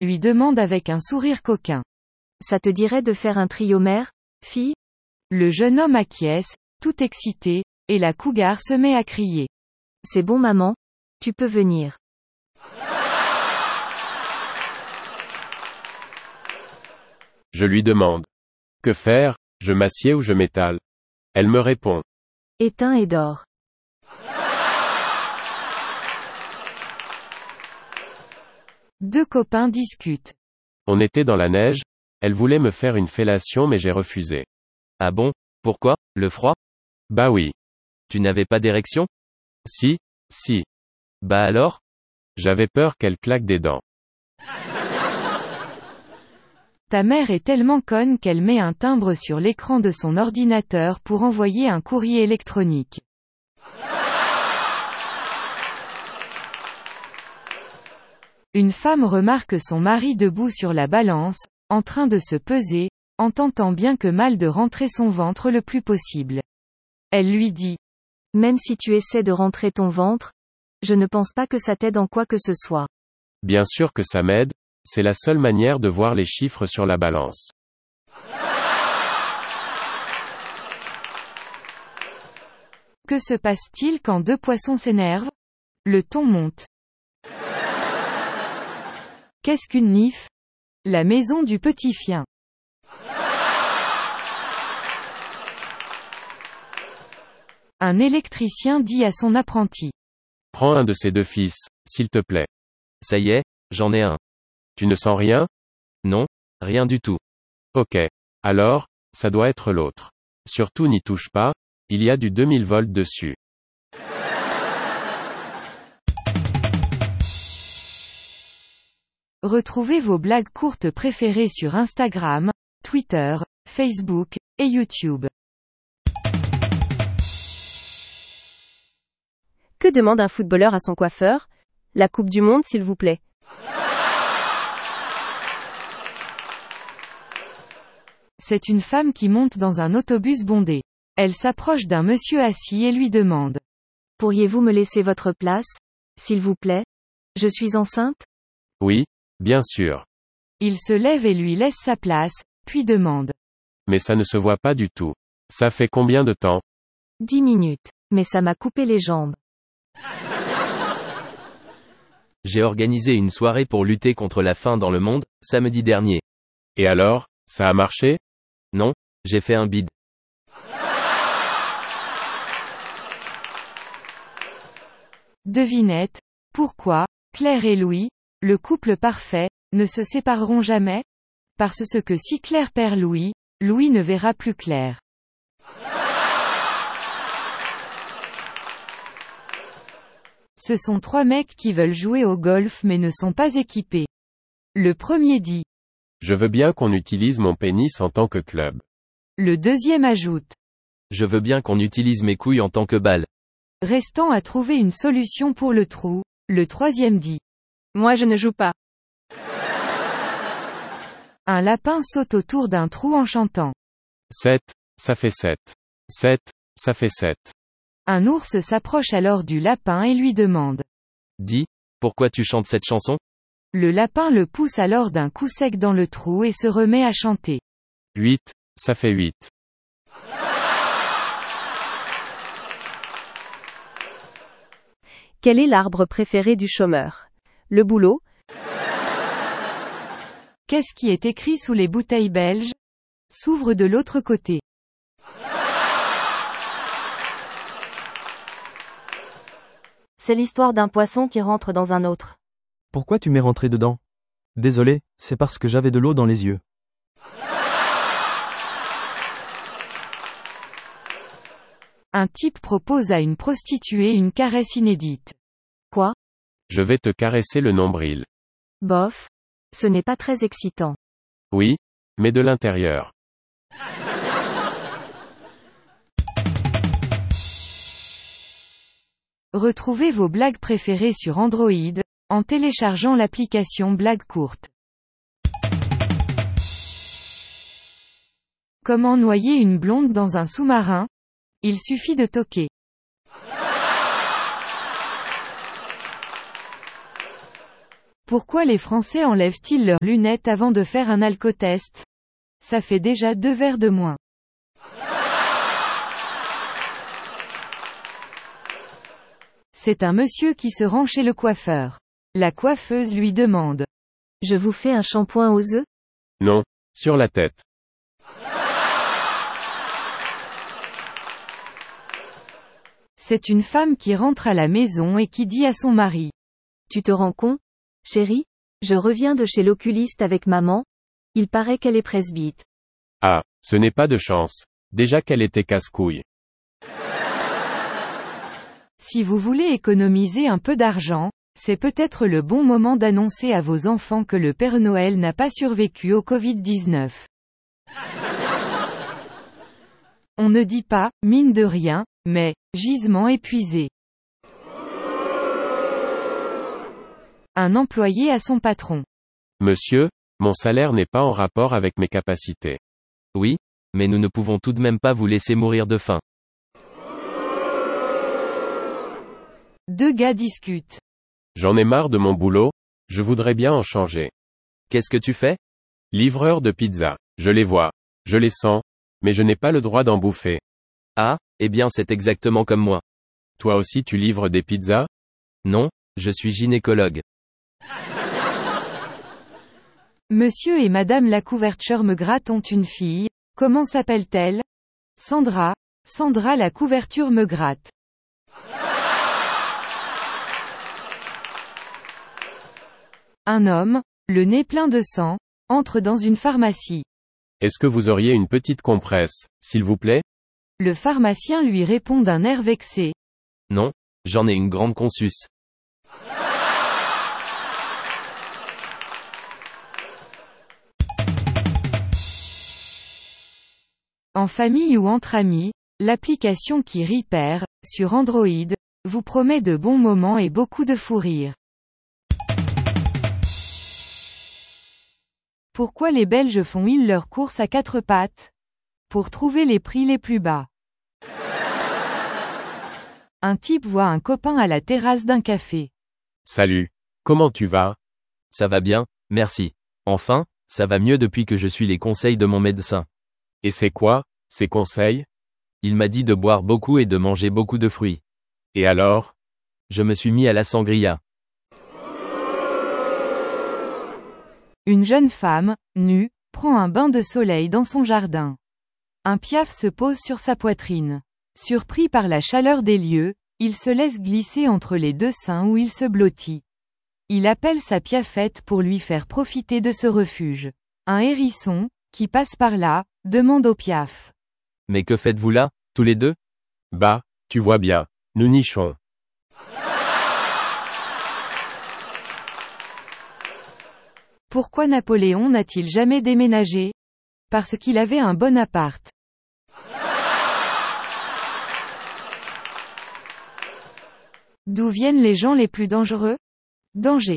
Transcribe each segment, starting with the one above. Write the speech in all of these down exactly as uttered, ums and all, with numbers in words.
lui demande avec un sourire coquin. Ça te dirait de faire un trio mère, fille? Le jeune homme acquiesce, tout excité, et la cougar se met à crier. C'est bon maman, tu peux venir. Je lui demande. Que faire, je m'assieds ou je m'étale? Elle me répond. Éteins et dors. Deux copains discutent. On était dans la neige, elle voulait me faire une fellation mais j'ai refusé. Ah bon, pourquoi, le froid? Bah oui. Tu n'avais pas d'érection? Si, si. Bah alors? J'avais peur qu'elle claque des dents. Ta mère est tellement conne qu'elle met un timbre sur l'écran de son ordinateur pour envoyer un courrier électronique. Une femme remarque son mari debout sur la balance, en train de se peser, en tentant bien que mal de rentrer son ventre le plus possible. Elle lui dit. Même si tu essaies de rentrer ton ventre, je ne pense pas que ça t'aide en quoi que ce soit. Bien sûr que ça m'aide, c'est la seule manière de voir les chiffres sur la balance. Que se passe-t-il quand deux poissons s'énervent? Le ton monte. Qu'est-ce qu'une nif? La maison du petit chien. Un électricien dit à son apprenti. Prends un de ces deux fils, s'il te plaît. Ça y est, j'en ai un. Tu ne sens rien? Non, rien du tout. Ok. Alors, ça doit être l'autre. Surtout n'y touche pas, il y a du deux mille volts dessus. Retrouvez vos blagues courtes préférées sur Instagram, Twitter, Facebook, et YouTube. Que demande un footballeur à son coiffeur? La Coupe du Monde s'il vous plaît. C'est une femme qui monte dans un autobus bondé. Elle s'approche d'un monsieur assis et lui demande. Pourriez-vous me laisser votre place, s'il vous plaît? Je suis enceinte? Oui, bien sûr. Il se lève et lui laisse sa place, puis demande. Mais ça ne se voit pas du tout. Ça fait combien de temps? Dix minutes. Mais ça m'a coupé les jambes. J'ai organisé une soirée pour lutter contre la faim dans le monde, samedi dernier. Et alors, ça a marché? Non, j'ai fait un bide. Devinette. Pourquoi, Claire et Louis, le couple parfait, ne se sépareront jamais? Parce que si Claire perd Louis, Louis ne verra plus Claire. Ce sont trois mecs qui veulent jouer au golf mais ne sont pas équipés. Le premier dit. Je veux bien qu'on utilise mon pénis en tant que club. Le deuxième ajoute. Je veux bien qu'on utilise mes couilles en tant que balle. Restant à trouver une solution pour le trou, le troisième dit. Moi je ne joue pas. Un lapin saute autour d'un trou en chantant. sept, ça fait sept. sept, ça fait sept. Un ours s'approche alors du lapin et lui demande. Dis, pourquoi tu chantes cette chanson? Le lapin le pousse alors d'un coup sec dans le trou et se remet à chanter. huit, ça fait huit. Quel est l'arbre préféré du chômeur? Le boulot? Qu'est-ce qui est écrit sous les bouteilles belges? S'ouvre de l'autre côté. C'est l'histoire d'un poisson qui rentre dans un autre. Pourquoi tu m'es rentré dedans? Désolé, c'est parce que j'avais de l'eau dans les yeux. Un type propose à une prostituée une caresse inédite. Quoi? Je vais te caresser le nombril. Bof. Ce n'est pas très excitant. Oui, mais de l'intérieur. Retrouvez vos blagues préférées sur Android, en téléchargeant l'application Blagues courtes. Comment noyer une blonde dans un sous-marin? Il suffit de toquer. Pourquoi les Français enlèvent-ils leurs lunettes avant de faire un alcotest? Ça fait déjà deux verres de moins. C'est un monsieur qui se rend chez le coiffeur. La coiffeuse lui demande. Je vous fais un shampoing aux œufs? Non. Sur la tête. C'est une femme qui rentre à la maison et qui dit à son mari. Tu te rends compte? Chérie? Je reviens de chez l'oculiste avec maman. Il paraît qu'elle est presbyte. Ah, ce n'est pas de chance. Déjà qu'elle était casse-couille. Si vous voulez économiser un peu d'argent, c'est peut-être le bon moment d'annoncer à vos enfants que le Père Noël n'a pas survécu au covid dix-neuf. On ne dit pas, mine de rien, mais, gisement épuisé. Un employé à son patron. Monsieur, mon salaire n'est pas en rapport avec mes capacités. Oui, mais nous ne pouvons tout de même pas vous laisser mourir de faim. Deux gars discutent. J'en ai marre de mon boulot, je voudrais bien en changer. Qu'est-ce que tu fais? Livreur de pizza. Je les vois. Je les sens. Mais je n'ai pas le droit d'en bouffer. Ah, eh bien c'est exactement comme moi. Toi aussi tu livres des pizzas? Non, je suis gynécologue. Monsieur et Madame la couverture me gratte ont une fille. Comment s'appelle-t-elle? Sandra. Sandra la couverture me gratte. Un homme, le nez plein de sang, entre dans une pharmacie. Est-ce que vous auriez une petite compresse, s'il vous plaît? Le pharmacien lui répond d'un air vexé. Non, j'en ai une grande consus. En famille ou entre amis, l'application qui Repair, sur Android, vous promet de bons moments et beaucoup de fou rire. Pourquoi les Belges font-ils leurs courses à quatre pattes? Pour trouver les prix les plus bas. Un type voit un copain à la terrasse d'un café. Salut. Comment tu vas? Ça va bien, merci. Enfin, ça va mieux depuis que je suis les conseils de mon médecin. Et c'est quoi, ces conseils? Il m'a dit de boire beaucoup et de manger beaucoup de fruits. Et alors? Je me suis mis à la sangria. Une jeune femme, nue, prend un bain de soleil dans son jardin. Un piaf se pose sur sa poitrine. Surpris par la chaleur des lieux, il se laisse glisser entre les deux seins où il se blottit. Il appelle sa piafette pour lui faire profiter de ce refuge. Un hérisson, qui passe par là, demande au piaf. Mais que faites-vous là, tous les deux? Bah, tu vois bien, nous nichons. Pourquoi Napoléon n'a-t-il jamais déménagé? Parce qu'il avait un bon appart. D'où viennent les gens les plus dangereux? Danger.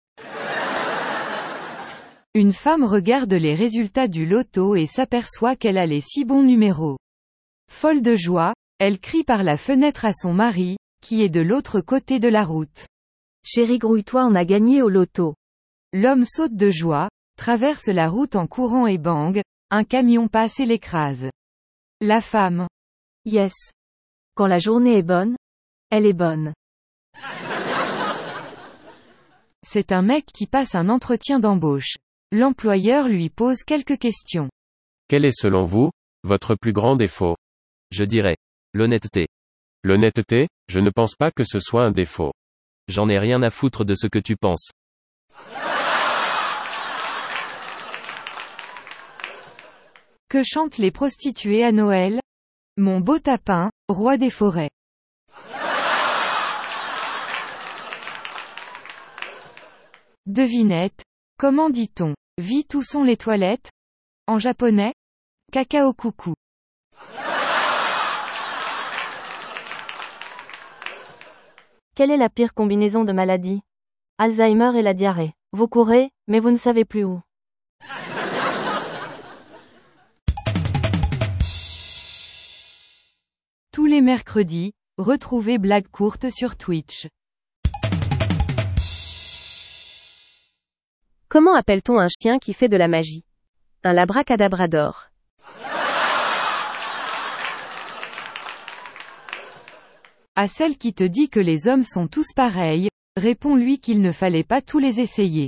Une femme regarde les résultats du loto et s'aperçoit qu'elle a les six bons numéros. Folle de joie, elle crie par la fenêtre à son mari, qui est de l'autre côté de la route. Chérie, grouille-toi, on a gagné au loto. L'homme saute de joie, traverse la route en courant et bang, un camion passe et l'écrase. La femme. Yes. Quand la journée est bonne, elle est bonne. C'est un mec qui passe un entretien d'embauche. L'employeur lui pose quelques questions. Quel est selon vous, votre plus grand défaut? Je dirais. L'honnêteté. L'honnêteté, je ne pense pas que ce soit un défaut. J'en ai rien à foutre de ce que tu penses. Que chantent les prostituées à Noël? Mon beau tapin, roi des forêts. Devinette. Comment dit-on? Vite où sont les toilettes? En japonais? Cacao coucou. Quelle est la pire combinaison de maladies? Alzheimer et la diarrhée. Vous courez, mais vous ne savez plus où. Tous les mercredis, retrouvez Blague courte sur Twitch. Comment appelle-t-on un chien qui fait de la magie? Un labracadabrador. À celle qui te dit que les hommes sont tous pareils, réponds-lui qu'il ne fallait pas tous les essayer.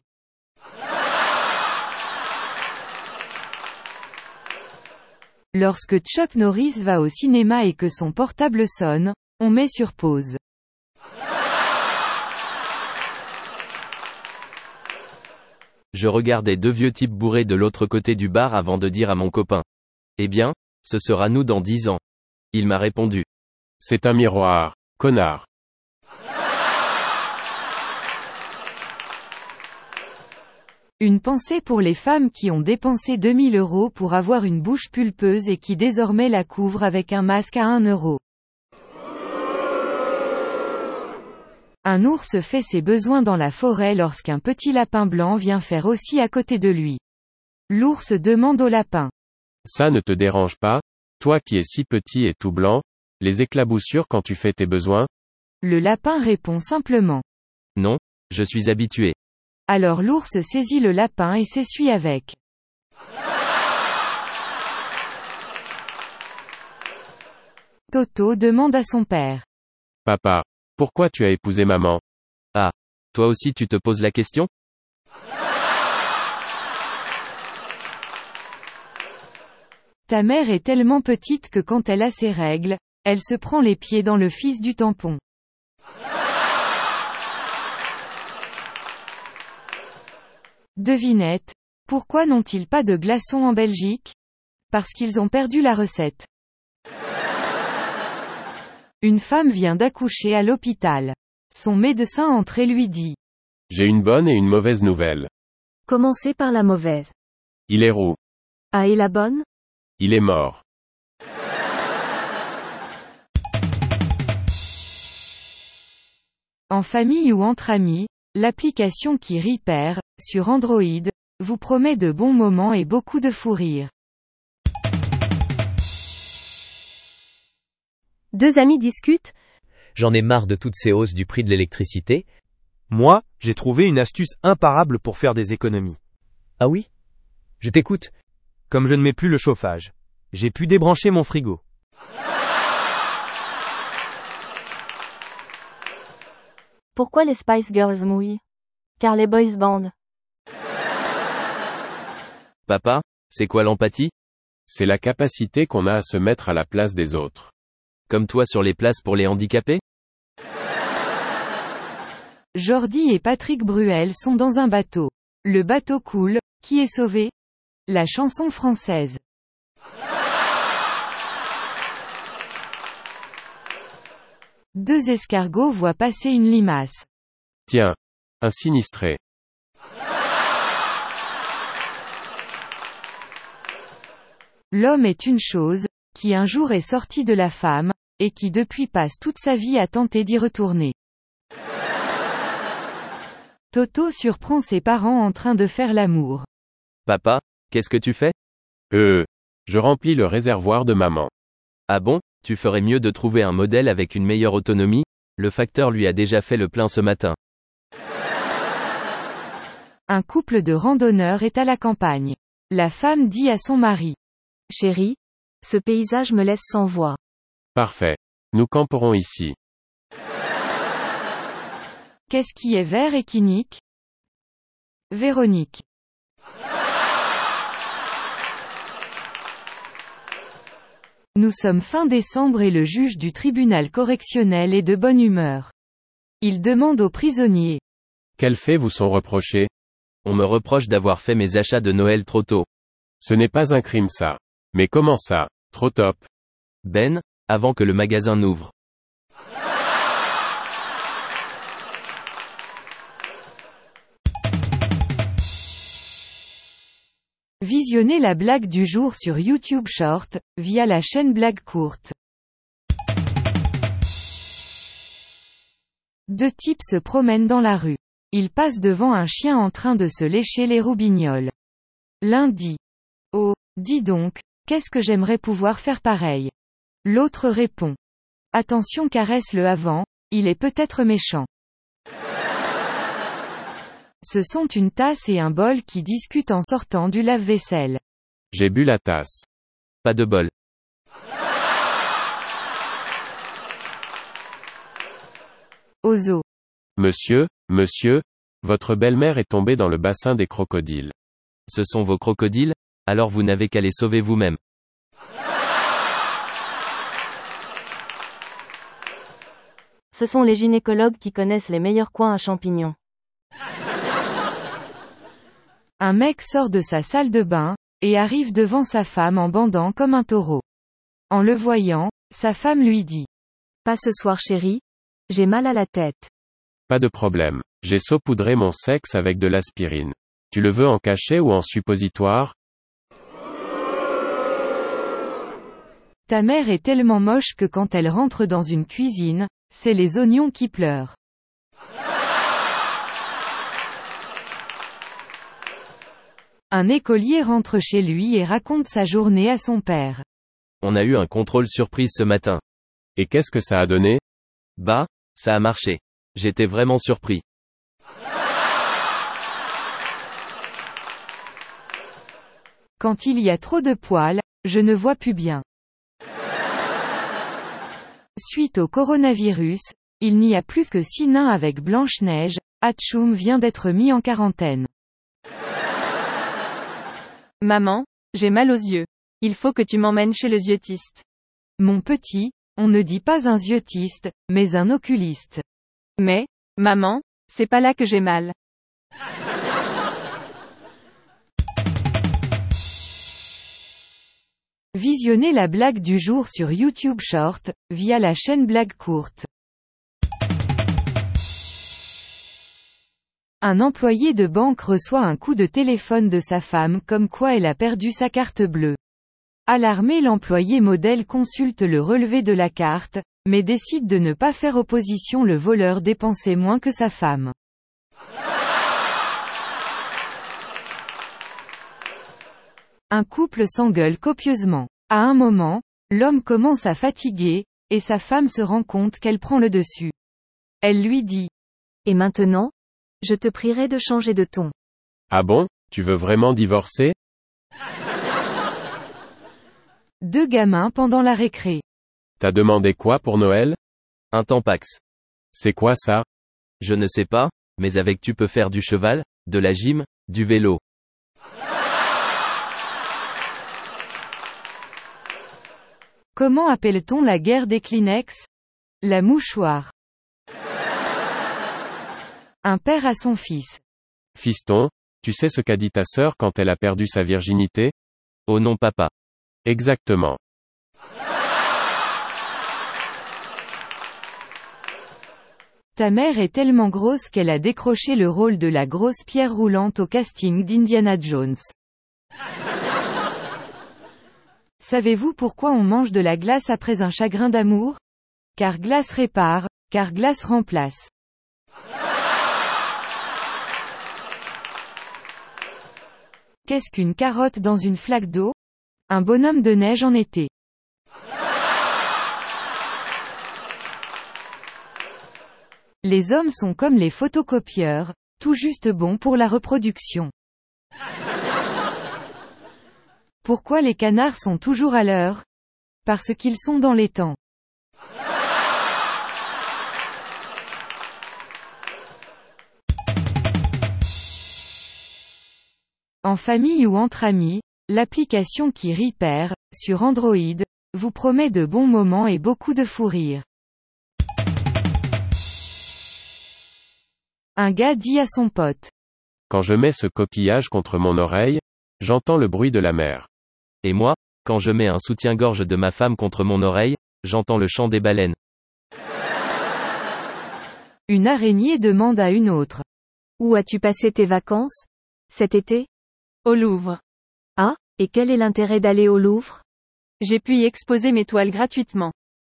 Lorsque Chuck Norris va au cinéma et que son portable sonne, on met sur pause. Je regardais deux vieux types bourrés de l'autre côté du bar avant de dire à mon copain. Eh bien, ce sera nous dans dix ans. Il m'a répondu. C'est un miroir, connard. Une pensée pour les femmes qui ont dépensé deux mille euros pour avoir une bouche pulpeuse et qui désormais la couvrent avec un masque à un euro. Un ours fait ses besoins dans la forêt lorsqu'un petit lapin blanc vient faire aussi à côté de lui. L'ours demande au lapin. Ça ne te dérange pas, toi qui es si petit et tout blanc, les éclaboussures quand tu fais tes besoins? Le lapin répond simplement. Non, je suis habitué. Alors l'ours saisit le lapin et s'essuie avec. Toto demande à son père. Papa, pourquoi tu as épousé maman? Ah, toi aussi tu te poses la question? Ta mère est tellement petite que quand elle a ses règles, elle se prend les pieds dans le fils du tampon. Devinette, pourquoi n'ont-ils pas de glaçons en Belgique? Parce qu'ils ont perdu la recette. Une femme vient d'accoucher à l'hôpital. Son médecin entre et lui dit. J'ai une bonne et une mauvaise nouvelle. Commencez par la mauvaise. Il est roux. Ah, et la bonne? Il est mort. En famille ou entre amis, l'application qui Repair, sur Android, vous promet de bons moments et beaucoup de fou rire. Deux amis discutent. J'en ai marre de toutes ces hausses du prix de l'électricité. Moi, j'ai trouvé une astuce imparable pour faire des économies. Ah oui? Je t'écoute. Comme je ne mets plus le chauffage, j'ai pu débrancher mon frigo. Pourquoi les Spice Girls mouillent? Car les boys band. Papa, c'est quoi l'empathie? C'est la capacité qu'on a à se mettre à la place des autres. Comme toi sur les places pour les handicapés? Jordi et Patrick Bruel sont dans un bateau. Le bateau coule, qui est sauvé? La chanson française. Deux escargots voient passer une limace. Tiens, un sinistré. L'homme est une chose, qui un jour est sorti de la femme, et qui depuis passe toute sa vie à tenter d'y retourner. Toto surprend ses parents en train de faire l'amour. Papa, qu'est-ce que tu fais? Euh, je remplis le réservoir de maman. Ah bon, tu ferais mieux de trouver un modèle avec une meilleure autonomie, le facteur lui a déjà fait le plein ce matin. Un couple de randonneurs est à la campagne. La femme dit à son mari. Chérie, ce paysage me laisse sans voix. Parfait. Nous camperons ici. Qu'est-ce qui est vert et qui nique? Véronique. Nous sommes fin décembre et le juge du tribunal correctionnel est de bonne humeur. Il demande aux prisonniers. Quels faits vous sont reprochés? On me reproche d'avoir fait mes achats de Noël trop tôt. Ce n'est pas un crime ça. Mais comment ça, trop top? Ben, avant que le magasin n'ouvre. Visionnez la blague du jour sur YouTube Short, via la chaîne Blague Courte. Deux types se promènent dans la rue. Ils passent devant un chien en train de se lécher les roubignoles. L'un dit. Oh, dis donc, qu'est-ce que j'aimerais pouvoir faire pareil. L'autre répond. Attention, caresse-le avant, il est peut-être méchant. Ce sont une tasse et un bol qui discutent en sortant du lave-vaisselle. J'ai bu la tasse. Pas de bol. Au zoo. Monsieur, monsieur, votre belle-mère est tombée dans le bassin des crocodiles. Ce sont vos crocodiles? Alors vous n'avez qu'à les sauver vous-même. Ce sont les gynécologues qui connaissent les meilleurs coins à champignons. Un mec sort de sa salle de bain, et arrive devant sa femme en bandant comme un taureau. En le voyant, sa femme lui dit. Pas ce soir chérie. J'ai mal à la tête. Pas de problème. J'ai saupoudré mon sexe avec de l'aspirine. Tu le veux en cachet ou en suppositoire? Ta mère est tellement moche que quand elle rentre dans une cuisine, c'est les oignons qui pleurent. Un écolier rentre chez lui et raconte sa journée à son père. On a eu un contrôle surprise ce matin. Et qu'est-ce que ça a donné? Bah, ça a marché. J'étais vraiment surpris. Quand il y a trop de poils, je ne vois plus bien. Suite au coronavirus, il n'y a plus que six nains avec Blanche-Neige, Hatchoum vient d'être mis en quarantaine. Maman, j'ai mal aux yeux. Il faut que tu m'emmènes chez le yeux-tiste. Mon petit, on ne dit pas un yeux-tiste, mais un oculiste. Mais, maman, c'est pas là que j'ai mal. Visionnez la blague du jour sur YouTube Short, via la chaîne Blague Courte. Un employé de banque reçoit un coup de téléphone de sa femme comme quoi elle a perdu sa carte bleue. Alarmé, l'employé modèle consulte le relevé de la carte, mais décide de ne pas faire opposition. Le voleur dépensait moins que sa femme. Un couple s'engueule copieusement. À un moment, l'homme commence à fatiguer, et sa femme se rend compte qu'elle prend le dessus. Elle lui dit. Et maintenant? Je te prierai de changer de ton. Ah bon? Tu veux vraiment divorcer? Deux gamins pendant la récré. T'as demandé quoi pour Noël? Un Tampax. C'est quoi ça? Je ne sais pas, mais avec tu peux faire du cheval, de la gym, du vélo. Comment appelle-t-on la guerre des Kleenex? La mouchoir. Un père à son fils. Fiston, tu sais ce qu'a dit ta sœur quand elle a perdu sa virginité? Oh non papa. Exactement. Ta mère est tellement grosse qu'elle a décroché le rôle de la grosse pierre roulante au casting d'Indiana Jones. Savez-vous pourquoi on mange de la glace après un chagrin d'amour? Car glace répare, car glace remplace. Qu'est-ce qu'une carotte dans une flaque d'eau? Un bonhomme de neige en été. Les hommes sont comme les photocopieurs, tout juste bons pour la reproduction. Pourquoi les canards sont toujours à l'heure? Parce qu'ils sont dans les temps. En famille ou entre amis, l'application qui Repair, sur Android, vous promet de bons moments et beaucoup de fou rire. Un gars dit à son pote. Quand je mets ce coquillage contre mon oreille, j'entends le bruit de la mer. Et moi, quand je mets un soutien-gorge de ma femme contre mon oreille, j'entends le chant des baleines. Une araignée demande à une autre. Où as-tu passé tes vacances? Cet été? Au Louvre. Ah, et quel est l'intérêt d'aller au Louvre? J'ai pu y exposer mes toiles gratuitement.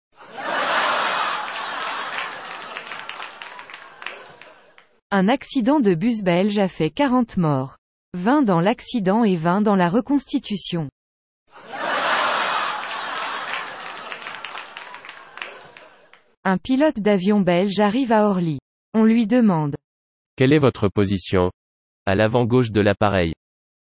Un accident de bus belge a fait quarante morts. vingt dans l'accident et vingt dans la reconstitution. Un pilote d'avion belge arrive à Orly. On lui demande. Quelle est votre position? À l'avant gauche de l'appareil.